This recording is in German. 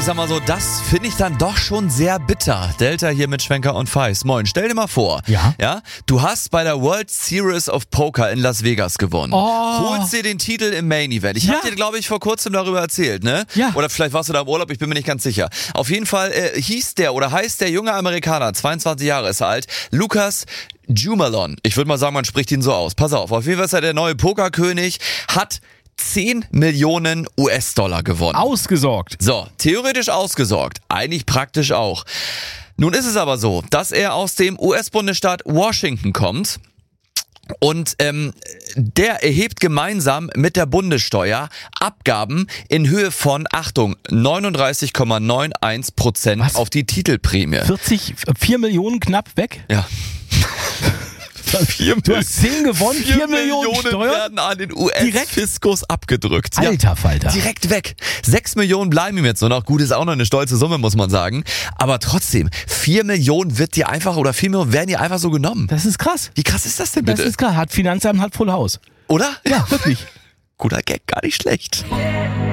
sag mal so, das finde ich dann doch schon sehr bitter. Delta hier mit Schwenker und Feist. Moin, stell dir mal vor, ja, du hast bei der World Series of Poker in Las Vegas gewonnen. Holst dir den Titel im Main Event. Ich habe dir, glaube ich, vor kurzem darüber erzählt, ne? Ja. Oder vielleicht warst du da im Urlaub, ich bin mir nicht ganz sicher. Auf jeden Fall heißt der junge Amerikaner, 22 Jahre ist er alt, Lucas Jumalon. Ich würde mal sagen, man spricht ihn so aus. Pass auf jeden Fall ist er der neue Pokerkönig, hat 10 Millionen US-Dollar gewonnen. Ausgesorgt. So, theoretisch ausgesorgt. Eigentlich praktisch auch. Nun ist es aber so, dass er aus dem US-Bundesstaat Washington kommt. Und der erhebt gemeinsam mit der Bundessteuer Abgaben in Höhe von, Achtung, 39,91% auf die Titelprämie. 4 Millionen knapp weg? Ja. Du hast 10 gewonnen, 4 Millionen Steuern werden an den US-Fiskus abgedrückt. Alter Falter. Direkt weg. 6 Millionen bleiben ihm jetzt nur noch. Gut, ist auch noch eine stolze Summe, muss man sagen. Aber trotzdem, 4 Millionen werden dir einfach so genommen. Das ist krass. Wie krass ist das denn bitte? Das ist krass. Hat Finanzamt, hat Full House. Oder? Ja, wirklich. Guter Gag, gar nicht schlecht.